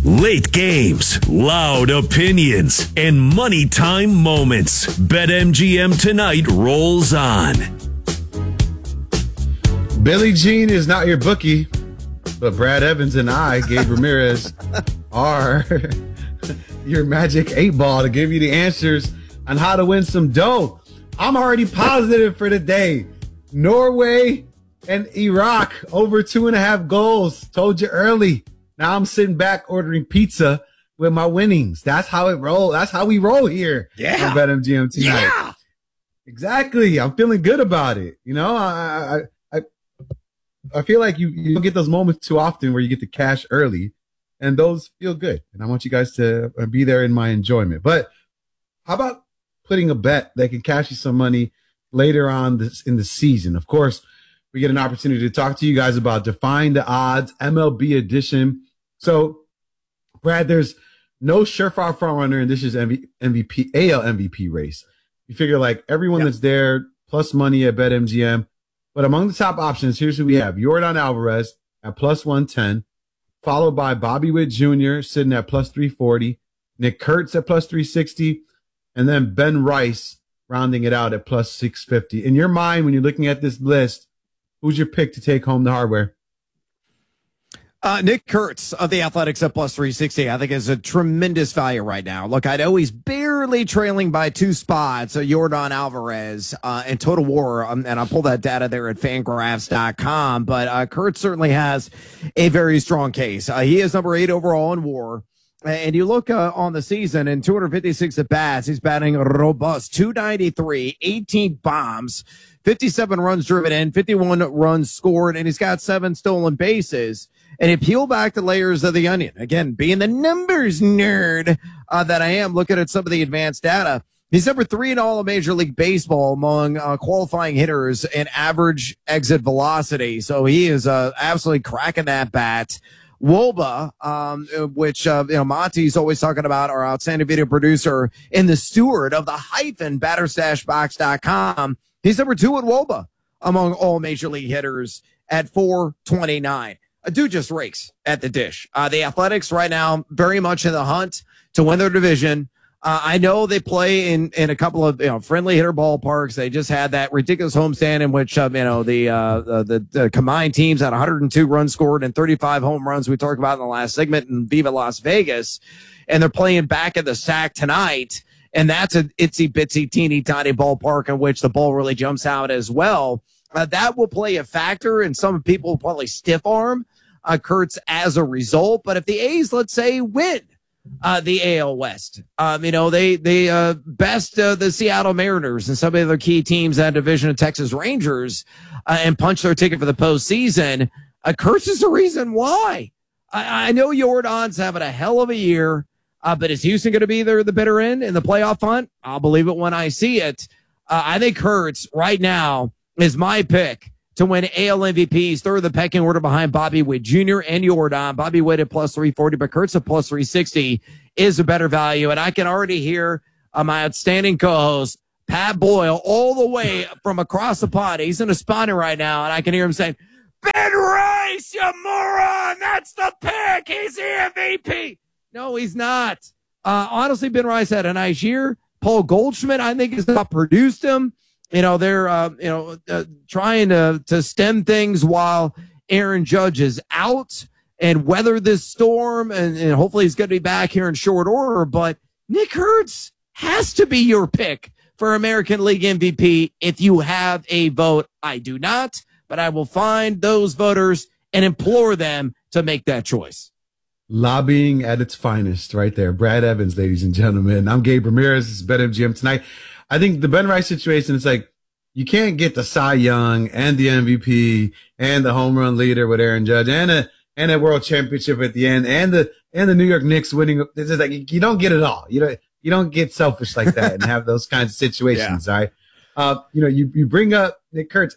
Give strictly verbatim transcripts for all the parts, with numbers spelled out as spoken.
Late games, loud opinions, and money time moments. BetMGM tonight rolls on. Billie Jean is not your bookie, but Brad Evans and I, Gabe Ramirez, are your magic eight ball to give you the answers on how to win some dough. I'm already positive for the day. Norway and Iraq over two and a half goals. Told you early. Now I'm sitting back ordering pizza with my winnings. That's how it roll. That's how we roll here. Yeah. On BetMGM tonight. Yeah. Exactly. I'm feeling good about it. You know, I I I, I feel like you, you don't get those moments too often where you get the cash early, and those feel good. And I want you guys to be there in my enjoyment. But how about putting a bet that can cash you some money later on this in the season? Of course, we get an opportunity to talk to you guys about Defying the Odds, M L B edition. So, Brad, there's no surefire frontrunner in this year's M V P, A L M V P race. You figure like everyone yep. that's there, plus money at BetMGM. But among the top options, here's who we have. Yordan Alvarez at plus one ten, followed by Bobby Witt Junior sitting at plus three forty, Nick Kurtz at plus three sixty, and then Ben Rice rounding it out at plus six fifty. In your mind, when you're looking at this list, who's your pick to take home the hardware? Uh, Nick Kurtz of the Athletics at plus three sixty, I think is a tremendous value right now. Look, I know he's barely trailing by two spots, uh, Yordan Alvarez uh, and Total War, um, and I'll pull that data there at Fangraphs dot com, but uh, Kurtz certainly has a very strong case. Uh, he is number eight overall in WAR. And you look uh, on the season in two hundred fifty-six at bats, he's batting a robust two ninety-three, eighteen bombs, fifty-seven runs driven in, fifty-one runs scored, and he's got seven stolen bases. And you peel back the layers of the onion, again, being the numbers nerd uh, that I am, looking at some of the advanced data. He's number three in all of Major League Baseball among uh, qualifying hitters in average exit velocity. So he is uh, absolutely cracking that bat. Woba, um, which, uh, you know, Monty's always talking about, our outstanding video producer and the steward of the hyphen batter stash box dot com. He's number two at Woba among all major league hitters at four twenty-nine. A dude just rakes at the dish. Uh, the Athletics right now very much in the hunt to win their division. Uh, I know they play in, in a couple of, you know, friendly hitter ballparks. They just had that ridiculous homestand in which, um, you know, the, uh, the, the combined teams had one hundred two runs scored and thirty-five home runs we talked about in the last segment in Viva Las Vegas. And they're playing back at the S A C tonight. And that's an itsy bitsy teeny tiny ballpark in which the ball really jumps out as well. Uh, that will play a factor, and some people will probably stiff arm uh, Kurtz as a result. But if the A's, let's say, win uh, the A L West, um, you know, they they uh, best uh, the Seattle Mariners and some of the other key teams in that division of Texas Rangers uh, and punch their ticket for the postseason, uh, Kurtz is the reason why. I, I know Yordan's having a hell of a year, uh, but is Houston going to be there the bitter end in the playoff hunt? I'll believe it when I see it. Uh, I think Kurtz right now is my pick to win A L M V Ps, third of the pecking order behind Bobby Witt Junior and Yordan. Bobby Witt at plus three forty, but Kurtz at plus three sixty is a better value. And I can already hear uh, my outstanding co-host, Pat Boyle, all the way from across the pond. He's in a spawner right now, and I can hear him saying, Ben Rice, you moron! That's the pick! He's the M V P! No, he's not. Uh, honestly, Ben Rice had a nice year. Paul Goldschmidt, I think, has not produced him. You know, they're, uh, you know, uh, trying to, to stem things while Aaron Judge is out and weather this storm. And, and hopefully he's going to be back here in short order. But Nick Kurtz has to be your pick for American League M V P if you have a vote. I do not, but I will find those voters and implore them to make that choice. Lobbying at its finest right there. Brad Evans, ladies and gentlemen. I'm Gabe Ramirez. This is BetMGM tonight. I think the Ben Rice situation is like, you can't get the Cy Young and the M V P and the home run leader with Aaron Judge and a, and a world championship at the end and the, and the New York Knicks winning. It's just like, you don't get it all. You know, you don't get selfish like that and have those kinds of situations. Yeah. All right. Uh, you know, you, you bring up Nick Kurtz.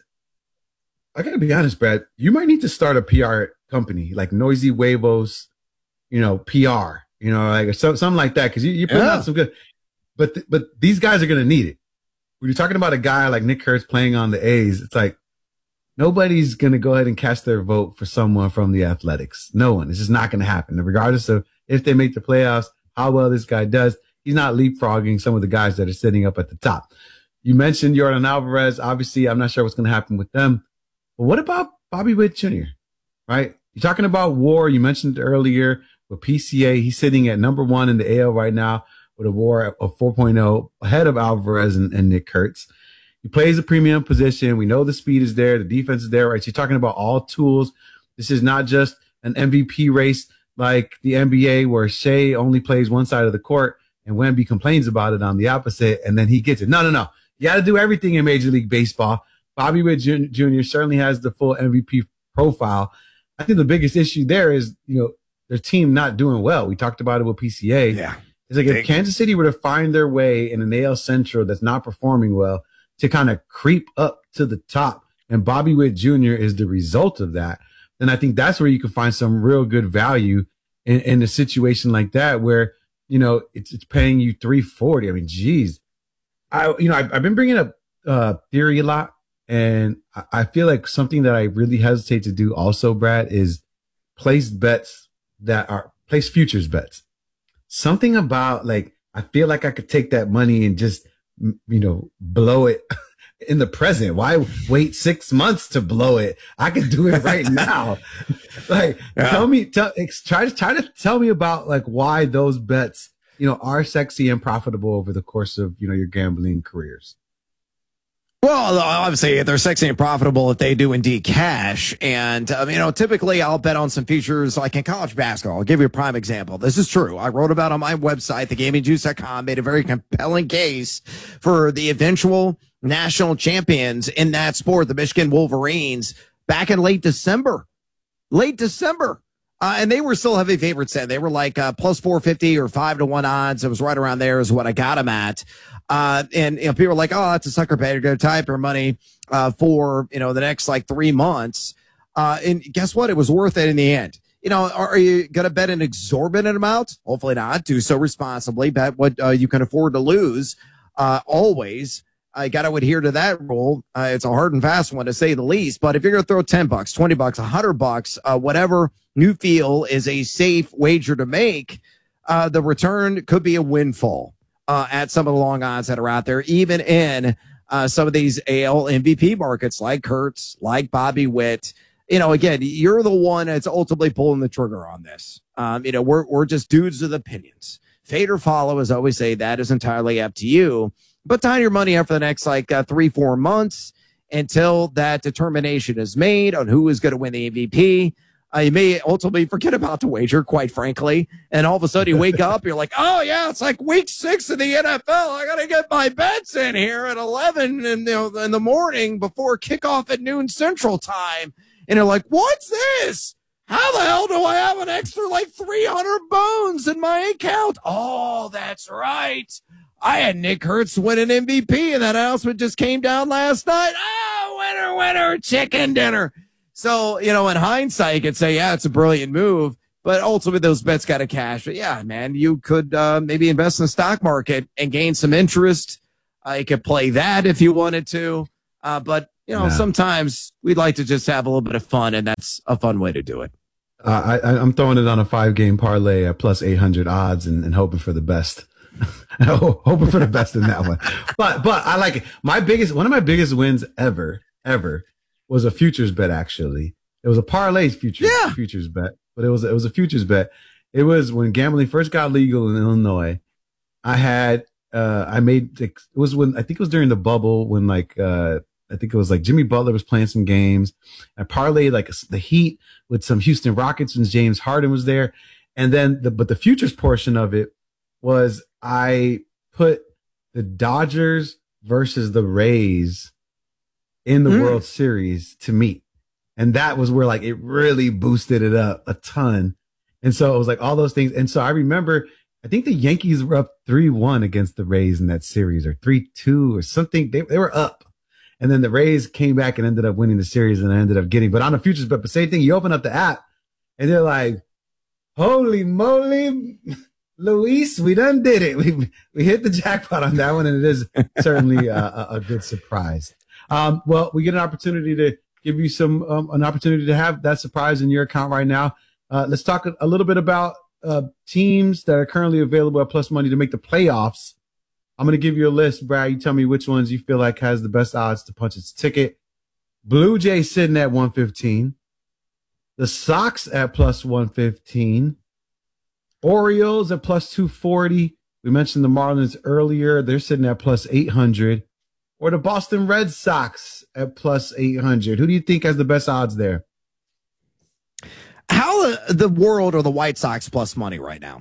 I gotta be honest, Brad, you might need to start a P R company like Noisy Huevos, you know, P R, you know, like so, something like that. Cause you, you're putting yeah. out some good, but, th- but these guys are going to need it. When you're talking about a guy like Nick Kurtz playing on the A's, it's like, nobody's going to go ahead and cast their vote for someone from the Athletics. No one. It's just not going to happen. Regardless of if they make the playoffs, how well this guy does, he's not leapfrogging some of the guys that are sitting up at the top. You mentioned Yordan Alvarez. Obviously, I'm not sure what's going to happen with them. But what about Bobby Witt Junior, right? You're talking about WAR. You mentioned earlier with P C A. He's sitting at number one in the A L right now with a WAR of four point oh ahead of Alvarez and, and Nick Kurtz. He plays a premium position. We know the speed is there. The defense is there, right? So you're talking about all tools. This is not just an M V P race like the N B A where Shea only plays one side of the court and Wemby complains about it on the opposite, and then he gets it. No, no, no. You got to do everything in Major League Baseball. Bobby Witt Junior certainly has the full M V P profile. I think the biggest issue there is, you know, their team not doing well. We talked about it with P C A. Yeah. It's like if Kansas City were to find their way in an A L Central that's not performing well to kind of creep up to the top, and Bobby Witt Junior is the result of that, then I think that's where you can find some real good value in, in a situation like that where, you know, it's it's paying you three forty. I mean, geez. I, you know, I've, I've been bringing up uh, theory a lot, and I, I feel like something that I really hesitate to do also, Brad, is place bets that are place futures bets. Something about like, I feel like I could take that money and just, you know, blow it in the present. Why wait six months to blow it? I could do it right now. Like, yeah. tell me, tell, try to try to tell me about like why those bets, you know, are sexy and profitable over the course of, you know, your gambling careers. Well, obviously, they're sexy and profitable if they do indeed cash. And, um, you know, typically I'll bet on some futures like in college basketball. I'll give you a prime example. This is true. I wrote about it on my website, the gaming juice dot com, made a very compelling case for the eventual national champions in that sport, the Michigan Wolverines, back in late December. Late December. Uh, and they were still heavy favorites then. They were like uh, plus four fifty or five to one odds. It was right around there is what I got them at. Uh, and, you know, people are like, oh, that's a sucker pay to go type your money, uh, for, you know, the next like three months. Uh, and guess what? It was worth it in the end. You know, are, are you going to bet an exorbitant amount? Hopefully not. Do so responsibly. Bet what uh, you can afford to lose. Uh, always. I got to adhere to that rule. Uh, it's a hard and fast one to say the least, but if you're going to throw ten bucks, twenty bucks, a hundred bucks, uh, whatever you feel is a safe wager to make, uh, the return could be a windfall. Uh, at some of the long odds that are out there, even in uh, some of these A L M V P markets like Kurtz, like Bobby Witt. You know, again, you're the one that's ultimately pulling the trigger on this. Um, you know, we're we're just dudes with opinions. Fade or follow, as I always say, that is entirely up to you. But time your money out for the next like uh, three, four months until that determination is made on who is going to win the M V P. Uh, you may ultimately forget about the wager, quite frankly. And all of a sudden you wake up, you're like, oh, yeah, it's like week six of the N F L. I got to get my bets in here at eleven in, you know, in the morning before kickoff at noon Central Time. And you're like, what's this? How the hell do I have an extra like three hundred bones in my account? Oh, that's right. I had Nick Kurtz win an M V P, and that announcement just came down last night. Oh, winner, winner, chicken dinner. So, you know, in hindsight, you could say, yeah, it's a brilliant move, but ultimately those bets got to cash. But yeah, man, you could uh, maybe invest in the stock market and gain some interest. Uh, you could play that if you wanted to. Uh, but, you know, yeah. sometimes we'd like to just have a little bit of fun, and that's a fun way to do it. Uh, I, I'm throwing it on a five-game parlay at plus eight hundred odds and, and hoping for the best. hoping for the best in that one. But but I like it. My biggest, one of my biggest wins ever, ever, was a futures bet. Actually, it was a parlay futures yeah. futures bet, but it was it was a futures bet. It was when gambling first got legal in Illinois. I had uh I made it was when I think it was during the bubble when like uh I think it was like Jimmy Butler was playing some games. I parlayed like the Heat with some Houston Rockets when James Harden was there, and then the but the futures portion of it was I put the Dodgers versus the Rays in the mm. World Series to meet. And that was where like it really boosted it up a ton. And so it was like all those things. And so I remember, I think the Yankees were up three one against the Rays in that series, or three two or something. They, they were up. And then the Rays came back and ended up winning the series, and I ended up getting, but on the futures, but the same thing, you open up the app and they're like, holy moly, Luis, we done did it. We, we hit the jackpot on that one. And it is certainly a, a good surprise. Um, well, we get an opportunity to give you some um, an opportunity to have that surprise in your account right now. Uh, let's talk a, a little bit about uh, teams that are currently available at plus money to make the playoffs. I'm going to give you a list, Brad. You tell me which ones you feel like has the best odds to punch its ticket. Blue Jays sitting at one fifteen. The Sox at plus one fifteen. Orioles at plus two forty. We mentioned the Marlins earlier. They're sitting at plus eight hundred. Or the Boston Red Sox at plus eight hundred. Who do you think has the best odds there? How uh, the world are the White Sox plus money right now?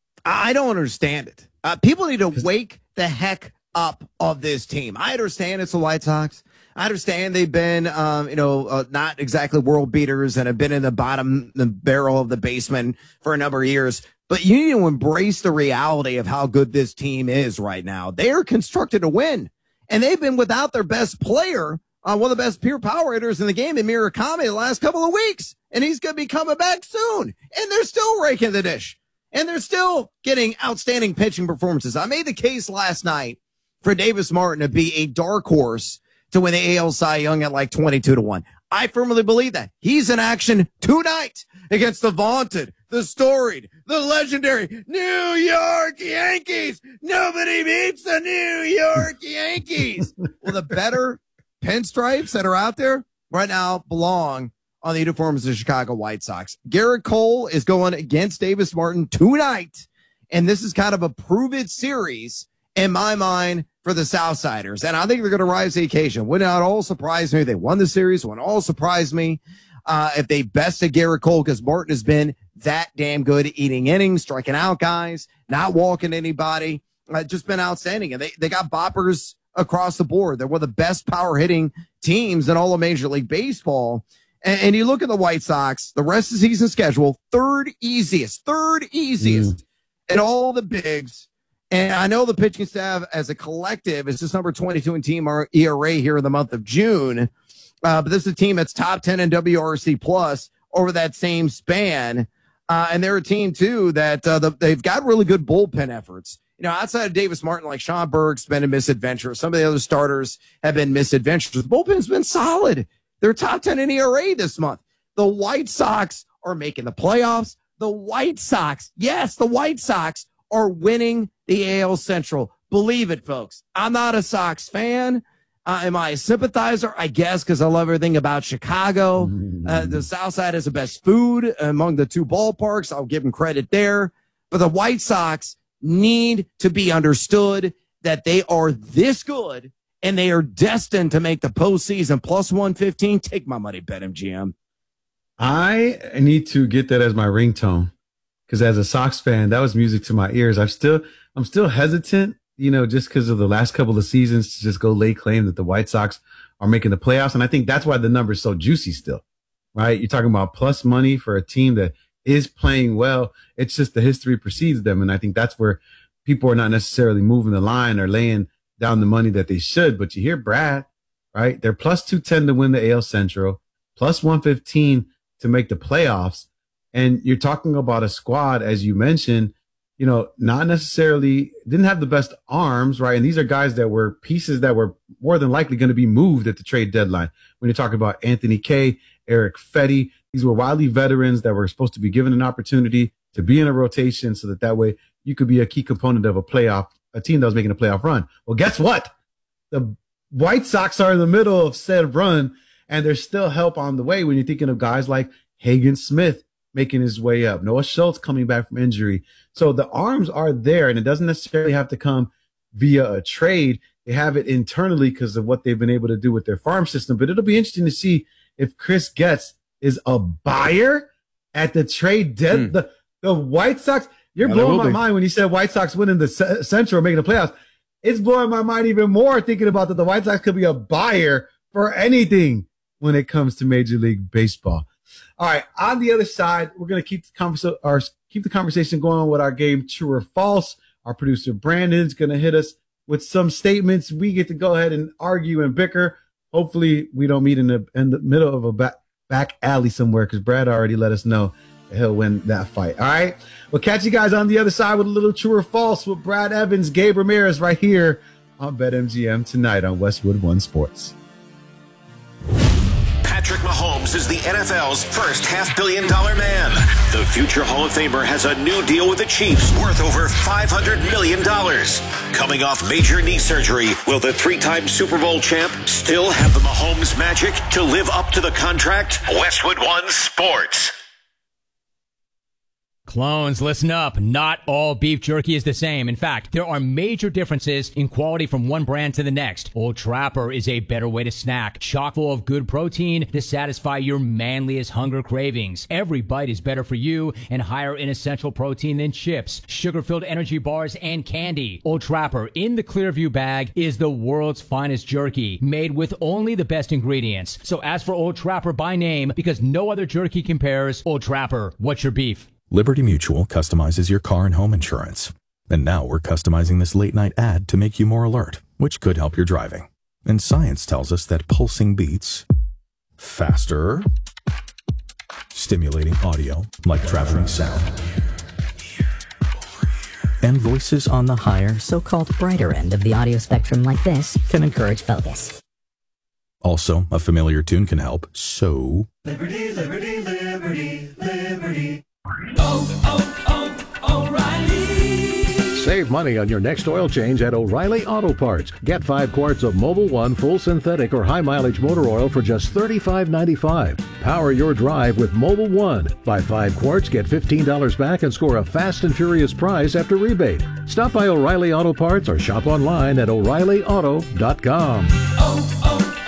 I don't understand it. Uh, people need to wake the heck up of this team. I understand it's the White Sox. I understand they've been, um, you know, uh, not exactly world beaters and have been in the bottom, the barrel of the basement for a number of years. But you need to embrace the reality of how good this team is right now. They are constructed to win, and they've been without their best player, uh, one of the best pure power hitters in the game, in Murakami, the last couple of weeks. And he's going to be coming back soon. And they're still raking the dish. And they're still getting outstanding pitching performances. I made the case last night for Davis Martin to be a dark horse to win the A L Cy Young at like twenty-two to one. I firmly believe that. He's in action tonight against the vaunted, the storied, the legendary New York Yankees. Nobody beats the New York Yankees. Well, the better pinstripes that are out there right now belong on the uniforms of the Chicago White Sox. Garrett Cole is going against Davis Martin tonight, and this is kind of a prove-it series in my mind for the Southsiders, and I think they're going to rise to the occasion. Would not all surprise me if they won the series. Would all surprise me uh, if they bested Garrett Cole, because Martin has been that damn good at eating innings, striking out guys, not walking anybody. Uh, just been outstanding, and they, they got boppers across the board. They're one of the best power-hitting teams in all of Major League Baseball. And, and you look at the White Sox, the rest of the season schedule, third easiest, third easiest mm. in all the bigs. And I know the pitching staff as a collective is just number twenty-two in team E R A here in the month of June. Uh, but this is a team that's top ten in W R C plus over that same span. Uh, and they're a team, too, that uh, the, they've got really good bullpen efforts. You know, outside of Davis Martin, like Sean Berg's been a misadventure. Some of the other starters have been misadventures. The bullpen's been solid. They're top ten in E R A this month. The White Sox are making the playoffs. The White Sox, yes, the White Sox are winning the A L Central. Believe it, folks. I'm not a Sox fan. Uh, am I a sympathizer? I guess, because I love everything about Chicago. Uh, the South Side has the best food among the two ballparks. I'll give them credit there. But the White Sox need to be understood that they are this good, and they are destined to make the postseason. Plus one fifteen. Take my money, BetMGM. I need to get that as my ringtone, because as a Sox fan, that was music to my ears. I'm still, I'm still hesitant, you know, just because of the last couple of seasons to just go lay claim that the White Sox are making the playoffs. And I think that's why the number is so juicy still, right? You're talking about plus money for a team that is playing well. It's just the history precedes them. And I think that's where people are not necessarily moving the line or laying down the money that they should. But you hear Brad, right? They're plus two ten to win the A L Central, plus one fifteen to make the playoffs. And you're talking about a squad, as you mentioned, you know, not necessarily didn't have the best arms, right? And these are guys that were pieces that were more than likely going to be moved at the trade deadline. When you're talking about Anthony Kay, Eric Fetty, these were wily veterans that were supposed to be given an opportunity to be in a rotation so that that way you could be a key component of a playoff, a team that was making a playoff run. Well, guess what? The White Sox are in the middle of said run, and there's still help on the way when you're thinking of guys like Hagen Smith making his way up, Noah Schultz coming back from injury. So the arms are there, and it doesn't necessarily have to come via a trade. They have it internally because of what they've been able to do with their farm system. But it'll be interesting to see if Chris Getz is a buyer at the trade dead. Mm. The, the White Sox, you're yeah, blowing my be. mind when you said White Sox winning the C- Central, making the playoffs. It's blowing my mind even more thinking about that the White Sox could be a buyer for anything when it comes to Major League Baseball. All right, on the other side, we're going to keep the conversation, or keep the conversation going with our game True or False. Our producer Brandon's going to hit us with some statements. We get to go ahead and argue and bicker. Hopefully, we don't meet in the in the middle of a back, back alley somewhere, because Brad already let us know that he'll win that fight. All right, we'll catch you guys on the other side with a little True or False with Brad Evans, Gabe Ramirez, right here on BetMGM tonight on Westwood One Sports. Patrick Forbes is the N F L's first half-billion dollar man. The future Hall of Famer has a new deal with the Chiefs worth over five hundred million dollars. Coming off major knee surgery, will the three-time Super Bowl champ still have the Mahomes magic to live up to the contract? Westwood One Sports. Clones, listen up. Not all beef jerky is the same. In fact, there are major differences in quality from one brand to the next. Old Trapper is a better way to snack, chock full of good protein to satisfy your manliest hunger cravings. Every bite is better for you and higher in essential protein than chips, sugar-filled energy bars, and candy. Old Trapper in the Clearview bag is the world's finest jerky, made with only the best ingredients. So ask for Old Trapper by name because no other jerky compares. Old Trapper, what's your beef? Liberty Mutual customizes your car and home insurance. And now we're customizing this late night ad to make you more alert, which could help your driving. And science tells us that pulsing beats faster, stimulating audio like traveling sound, and voices on the higher, so-called brighter end of the audio spectrum like this can encourage focus. Also, a familiar tune can help, so... Liberty, liberty, liberty, liberty. Oh, oh, oh, O'Reilly. Save money on your next oil change at O'Reilly Auto Parts. Get five quarts of Mobil One full synthetic or high mileage motor oil for just thirty-five ninety-five. Power your drive with Mobil One. Buy five quarts, get fifteen dollars back, and score a fast and furious prize after rebate. Stop by O'Reilly Auto Parts or shop online at O'Reilly Auto dot com. Oh,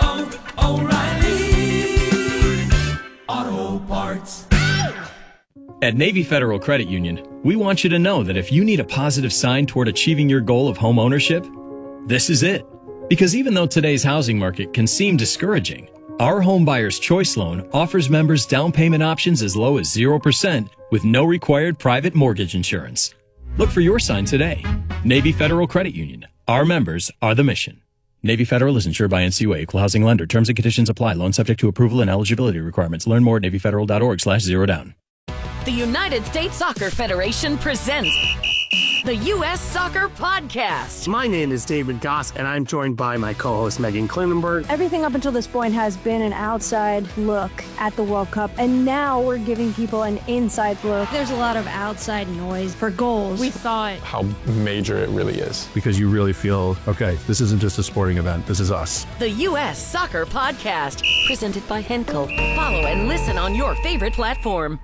oh, oh, O'Reilly Auto Parts. At Navy Federal Credit Union, we want you to know that if you need a positive sign toward achieving your goal of home ownership, this is it. Because even though today's housing market can seem discouraging, our Home Buyer's Choice Loan offers members down payment options as low as zero percent with no required private mortgage insurance. Look for your sign today. Navy Federal Credit Union. Our members are the mission. Navy Federal is insured by N C U A, Equal Housing Lender. Terms and conditions apply. Loan subject to approval and eligibility requirements. Learn more at navy federal dot org slash zero down. The United States Soccer Federation presents the U S Soccer Podcast. My name is David Goss, and I'm joined by my co-host Megan Klinenberg. Everything up until this point has been an outside look at the World Cup, and now we're giving people an inside look. There's a lot of outside noise for goals. We thought how major it really is. Because you really feel, okay, this isn't just a sporting event, this is us. The U S Soccer Podcast, presented by Henkel. Follow and listen on your favorite platform.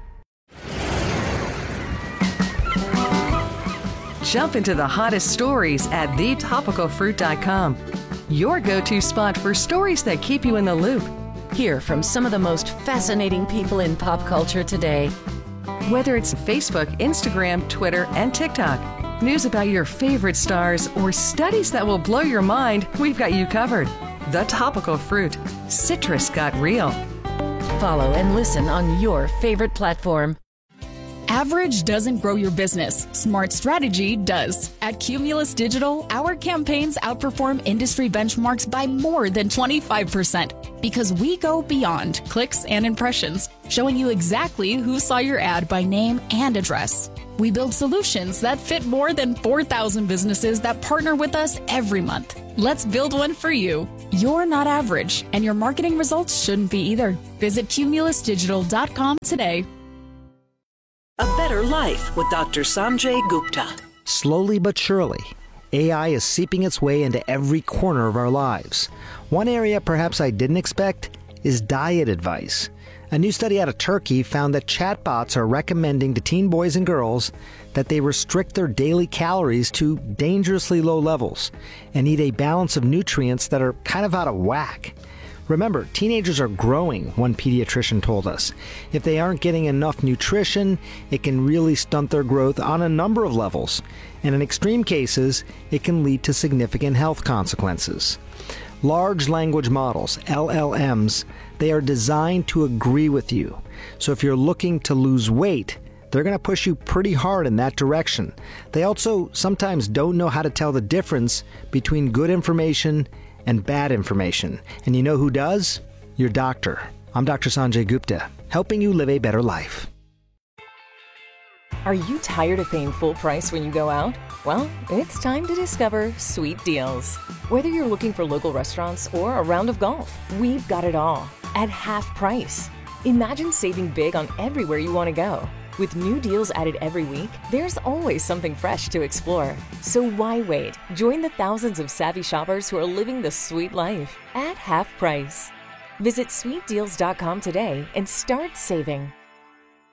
Jump into the hottest stories at the topical fruit dot com. Your go-to spot for stories that keep you in the loop. Hear from some of the most fascinating people in pop culture today. Whether it's Facebook, Instagram, Twitter, and TikTok, news about your favorite stars, or studies that will blow your mind, we've got you covered. The Topical Fruit. Citrus got real. Follow and listen on your favorite platform. Average doesn't grow your business. Smart strategy does. At Cumulus Digital, our campaigns outperform industry benchmarks by more than twenty-five percent because we go beyond clicks and impressions, showing you exactly who saw your ad by name and address. We build solutions that fit more than four thousand businesses that partner with us every month. Let's build one for you. You're not average, and your marketing results shouldn't be either. Visit cumulus digital dot com today. A Better Life with Doctor Sanjay Gupta. Slowly but surely, A I is seeping its way into every corner of our lives. One area perhaps I didn't expect is diet advice. A new study out of Turkey found that chatbots are recommending to teen boys and girls that they restrict their daily calories to dangerously low levels and eat a balance of nutrients that are kind of out of whack. Remember, teenagers are growing, one pediatrician told us. If they aren't getting enough nutrition, it can really stunt their growth on a number of levels. And in extreme cases, it can lead to significant health consequences. Large language models, L L Ms, they are designed to agree with you. So if you're looking to lose weight, they're going to push you pretty hard in that direction. They also sometimes don't know how to tell the difference between good information and bad information. And you know who does? Your doctor. I'm Doctor Sanjay Gupta, helping you live a better life. Are you tired of paying full price when you go out? Well, it's time to discover Sweet Deals. Whether you're looking for local restaurants or a round of golf, we've got it all at half price. Imagine saving big on everywhere you want to go. With new deals added every week, there's always something fresh to explore. So why wait? Join the thousands of savvy shoppers who are living the sweet life at half price. Visit sweet deals dot com today and start saving.